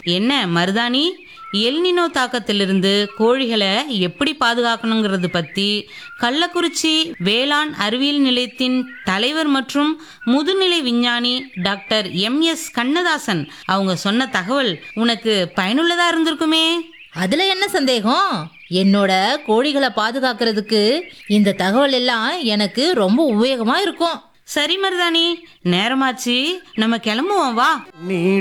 என்ன மருதாணி, எல்னினோ தாக்கத்திலிருந்து கோழிகளை எப்படி பாதுகாக்கணுங்கிறது பத்தி கள்ளக்குறிச்சி வேளாண் அறிவியல் நிலையத்தின் தலைவர் மற்றும் முதுநிலை விஞ்ஞானி டாக்டர் MS கண்ணதாசன் அவங்க சொன்ன தகவல் உனக்கு பயனுள்ளதா இருந்திருக்குமே. அதுல என்ன சந்தேகம்? என்னோட கோழிகளை பாதுகாக்கிறதுக்கு இந்த தகவல் எல்லாம் எனக்கு ரொம்ப உபயோகமா இருக்கும். சரி மருதாணி, நேரமாச்சு, நம்ம கிளம்புவோம் வா. நீ